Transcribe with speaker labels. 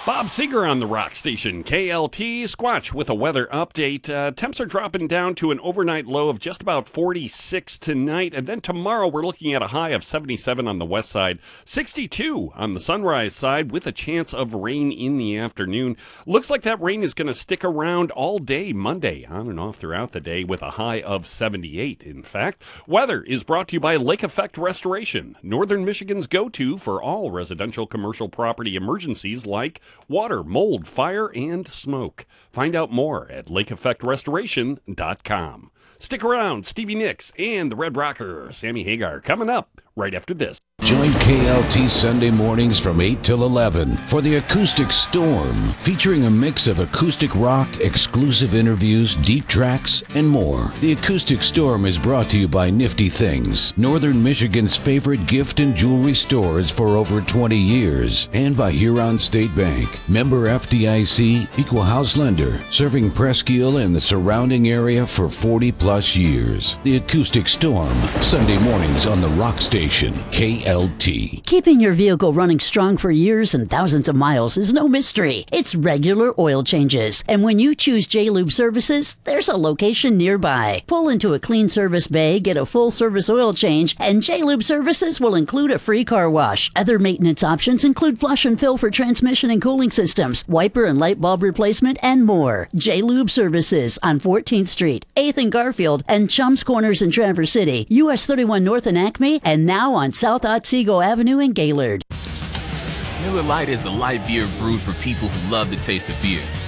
Speaker 1: Bob Seeger on the rock station, KLT. Squatch with a weather update. Temps are dropping down to an overnight low of just about 46 tonight. And then tomorrow we're looking at a high of 77 on the west side, 62 on the sunrise side with a chance of rain in the afternoon. Looks like that rain is going to stick around all day Monday, on and off throughout the day with a high of 78, in fact. Weather is brought to you by Lake Effect Restoration, Northern Michigan's go-to for all residential commercial property emergencies like water, mold, fire, and smoke. Find out more at lakeeffectrestoration.com. Stick around. Stevie Nicks and the Red Rocker, Sammy Hagar, coming up right after this.
Speaker 2: Join KLT Sunday mornings from 8 till 11 for the Acoustic Storm, featuring a mix of acoustic rock, exclusive interviews, deep tracks, and more. The Acoustic Storm is brought to you by Nifty Things, Northern Michigan's favorite gift and jewelry stores for over 20 years, and by Huron State Bank, member FDIC, equal house lender, serving Presque Isle and the surrounding area for 40 plus years. The Acoustic Storm, Sunday mornings on the Rock Station, KLT.
Speaker 3: Keeping your vehicle running strong for years and thousands of miles is no mystery. It's regular oil changes. And when you choose J-Lube Services, there's a location nearby. Pull into a clean service bay, get a full service oil change, and J-Lube Services will include a free car wash. Other maintenance options include flush and fill for transmission and cooling systems, wiper and light bulb replacement, and more. J-Lube Services on 14th Street, 8th and Garfield, and Chums Corners in Traverse City, US 31 North in Acme, and now on South Otsego Avenue in Gaylord.
Speaker 4: Miller Lite is the light beer brewed for people who love the taste of beer.